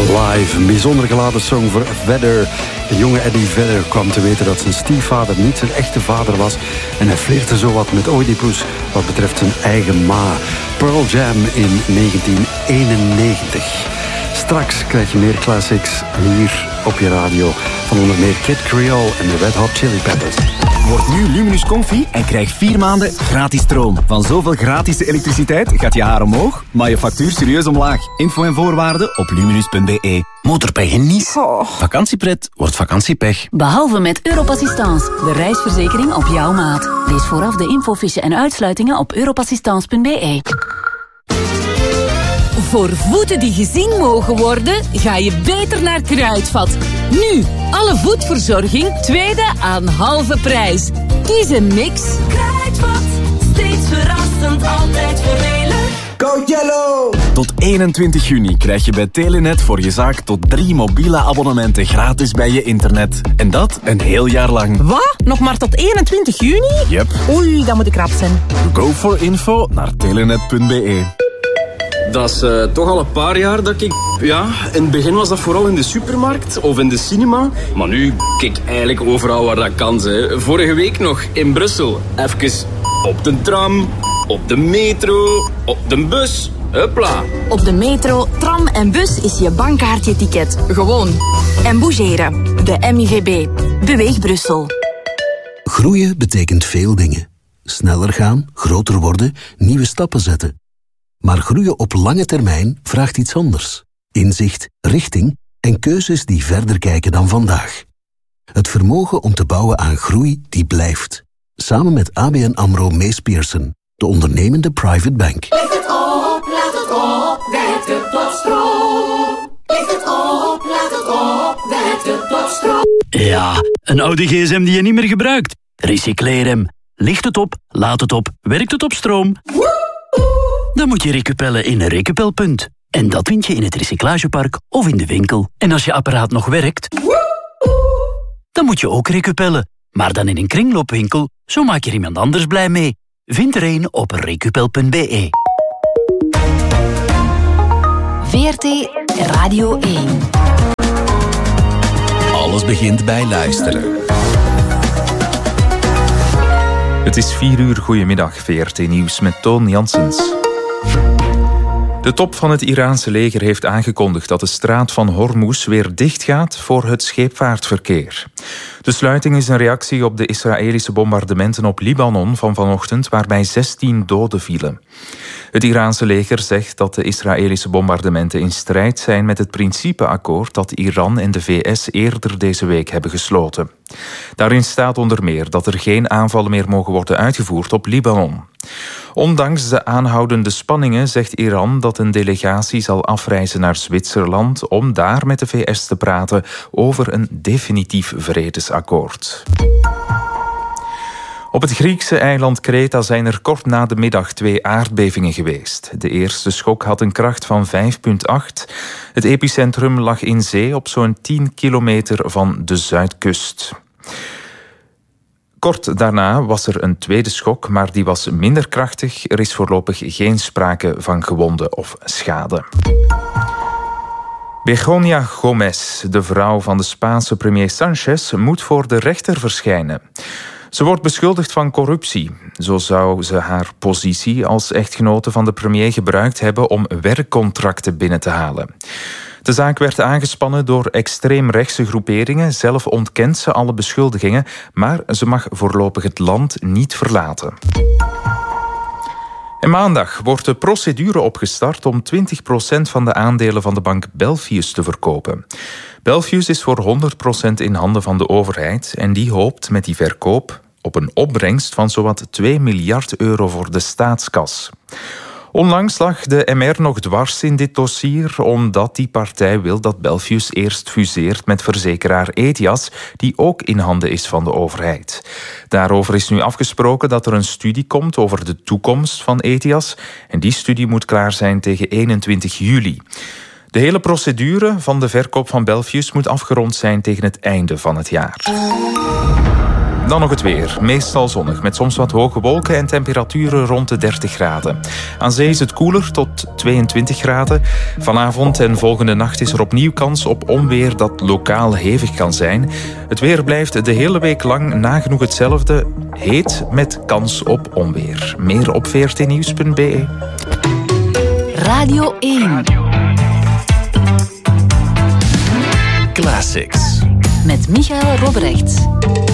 Live, een bijzonder geladen song voor Vedder. De jonge Eddie Vedder kwam te weten dat zijn stiefvader niet zijn echte vader was. En hij flirte zowat met Oedipus wat betreft zijn eigen ma. Pearl Jam in 1991. Straks krijg je meer classics hier op je radio. Van onder meer Kid Creole en de Red Hot Chili Peppers. Word nu Luminus Comfy en krijg 4 maanden gratis stroom. Van zoveel gratis elektriciteit gaat je haar omhoog, maar je factuur serieus omlaag. Info en voorwaarden op luminus.be. Motorpech en Nice. Vakantiepret wordt vakantiepech. Behalve met Europassistance, de reisverzekering op jouw maat. Lees vooraf de infofiche en uitsluitingen op europassistance.be. Voor voeten die gezien mogen worden, ga je beter naar Kruidvat. Nu, alle voetverzorging, tweede aan halve prijs. Kies een mix. Kruidvat, steeds verrassend, altijd voordelig. Go Yellow! Tot 21 juni krijg je bij Telenet voor je zaak tot 3 mobiele abonnementen gratis bij je internet. En dat een heel jaar lang. Wat? Nog maar tot 21 juni? Yep. Oei, dat moet ik rap zijn. Go voor info naar telenet.be. Dat is toch al een paar jaar dat ik... Ja, in het begin was dat vooral in de supermarkt of in de cinema. Maar nu kijk ik eigenlijk overal waar dat kan. Hè. Vorige week nog in Brussel. Even op de tram, op de metro, op de bus. Hupla. Op de metro, tram en bus is je bankkaartje-ticket. Gewoon. En bougeren. De MIVB. Beweeg Brussel. Groeien betekent veel dingen. Sneller gaan, groter worden, nieuwe stappen zetten. Maar groeien op lange termijn vraagt iets anders. Inzicht, richting en keuzes die verder kijken dan vandaag. Het vermogen om te bouwen aan groei die blijft. Samen met ABN AMRO Mees Pierson, de ondernemende private bank. Ligt het op, laat het op, werkt het tot stroom. Ligt het op, laat het op, werkt het tot stroom. Ja, een oude gsm die je niet meer gebruikt. Recycleer hem. Licht het op, laat het op, werkt het op stroom. Dan moet je recupellen in een recupelpunt. En dat vind je in het recyclagepark of in de winkel. En als je apparaat nog werkt, dan moet je ook recupellen. Maar dan in een kringloopwinkel, zo maak je er iemand anders blij mee. Vind er een op recupel.be. VRT Radio 1. Alles begint bij luisteren. Het is 4 uur, goedemiddag, VRT Nieuws met Toon Janssens. De top van het Iraanse leger heeft aangekondigd dat de straat van Hormuz weer dichtgaat voor het scheepvaartverkeer. De sluiting is een reactie op de Israëlische bombardementen op Libanon van vanochtend, waarbij 16 doden vielen. Het Iraanse leger zegt dat de Israëlische bombardementen in strijd zijn met het principeakkoord dat Iran en de VS eerder deze week hebben gesloten. Daarin staat onder meer dat er geen aanvallen meer mogen worden uitgevoerd op Libanon. Ondanks de aanhoudende spanningen zegt Iran dat een delegatie zal afreizen naar Zwitserland om daar met de VS te praten over een definitief vredesakkoord. Op het Griekse eiland Kreta zijn er kort na de middag 2 aardbevingen geweest. De eerste schok had een kracht van 5,8. Het epicentrum lag in zee op zo'n 10 kilometer van de zuidkust. Kort daarna was er een tweede schok, maar die was minder krachtig. Er is voorlopig geen sprake van gewonden of schade. Begoña Gómez, de vrouw van de Spaanse premier Sánchez, moet voor de rechter verschijnen. Ze wordt beschuldigd van corruptie. Zo zou ze haar positie als echtgenote van de premier gebruikt hebben om werkcontracten binnen te halen. De zaak werd aangespannen door extreemrechtse groeperingen. Zelf ontkent ze alle beschuldigingen, maar ze mag voorlopig het land niet verlaten. En maandag wordt de procedure opgestart om 20% van de aandelen van de bank Belfius te verkopen. Belfius is voor 100% in handen van de overheid en die hoopt met die verkoop op een opbrengst van zowat 2 miljard euro voor de staatskas. Onlangs lag de MR nog dwars in dit dossier, omdat die partij wil dat Belfius eerst fuseert met verzekeraar Ethias, die ook in handen is van de overheid. Daarover is nu afgesproken dat er een studie komt over de toekomst van Ethias en die studie moet klaar zijn tegen 21 juli. De hele procedure van de verkoop van Belfius moet afgerond zijn tegen het einde van het jaar. Dan nog het weer. Meestal zonnig, met soms wat hoge wolken en temperaturen rond de 30 graden. Aan zee is het koeler tot 22 graden. Vanavond en volgende nacht is er opnieuw kans op onweer dat lokaal hevig kan zijn. Het weer blijft de hele week lang nagenoeg hetzelfde. Heet met kans op onweer. Meer op vrtnieuws.be. Radio 1. Classics. Met Michael Robrechts.